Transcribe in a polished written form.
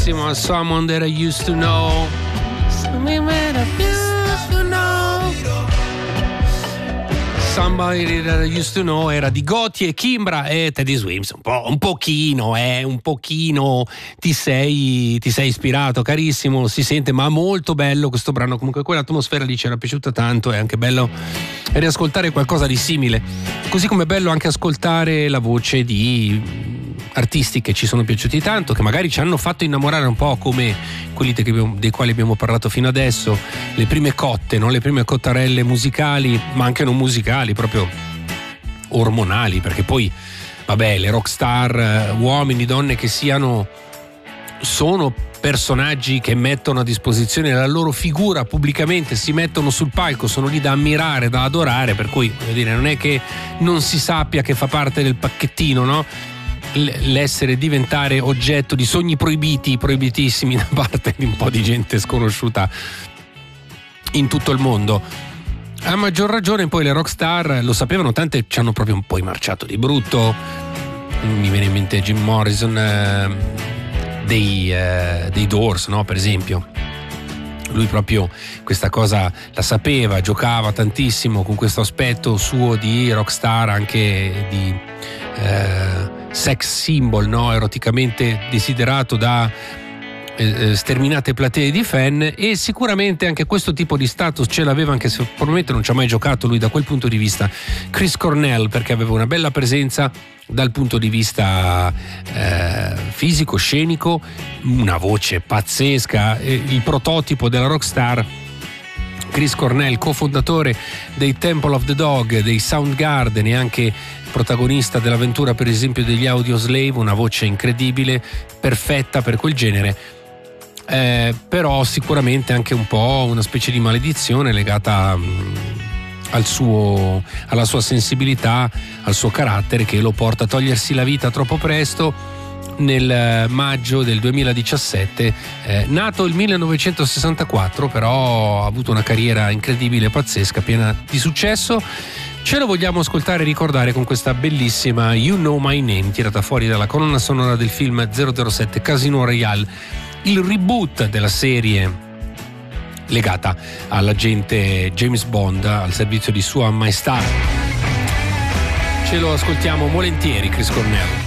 Someone that I used to know. Somebody that I used to know era di Gotti e Kimbra e Teddy Swims. Un pochino ti sei ispirato, carissimo, si sente, ma molto bello questo brano. Comunque quell'atmosfera lì ci era piaciuta tanto, è anche bello riascoltare qualcosa di simile, così come è bello anche ascoltare la voce di artisti che ci sono piaciuti tanto, che magari ci hanno fatto innamorare un po', come quelli dei quali abbiamo parlato fino adesso, le prime cotte, no? Le prime cottarelle musicali, ma anche non musicali, proprio ormonali, perché poi vabbè, le rockstar, uomini, donne che siano, sono personaggi che mettono a disposizione la loro figura pubblicamente, si mettono sul palco, sono lì da ammirare, da adorare, per cui voglio dire, non è che non si sappia che fa parte del pacchettino, no? L'essere, diventare oggetto di sogni proibitissimi da parte di un po' di gente sconosciuta in tutto il mondo. A maggior ragione poi le rockstar lo sapevano, tante ci hanno proprio un po' marciato di brutto. Mi viene in mente Jim Morrison dei Doors, no? Per esempio, lui proprio questa cosa la sapeva, giocava tantissimo con questo aspetto suo di rockstar, anche di sex symbol, no? Eroticamente desiderato da sterminate platee di fan, e sicuramente anche questo tipo di status ce l'aveva, anche se probabilmente non ci ha mai giocato lui da quel punto di vista, Chris Cornell, perché aveva una bella presenza dal punto di vista fisico, scenico, una voce pazzesca, il prototipo della rockstar. Chris Cornell, cofondatore dei Temple of the Dog, dei Soundgarden, e anche protagonista dell'avventura per esempio degli Audioslave, una voce incredibile, perfetta per quel genere, però sicuramente anche un po' una specie di maledizione legata alla sua sensibilità, al suo carattere, che lo porta a togliersi la vita troppo presto nel maggio del 2017, nato il 1964, però ha avuto una carriera incredibile, pazzesca, piena di successo. Ce lo vogliamo ascoltare e ricordare con questa bellissima You Know My Name, tirata fuori dalla colonna sonora del film 007 Casino Royale, il reboot della serie legata all'agente James Bond al servizio di Sua Maestà. Ce lo ascoltiamo volentieri, Chris Cornell.